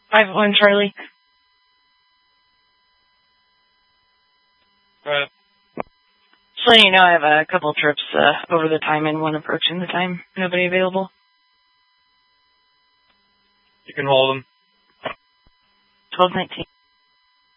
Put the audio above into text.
5-1 Charlie. Right. Just letting you know I have a couple trips over the time and one approaching the time. Nobody available? You can hold them. 12:19.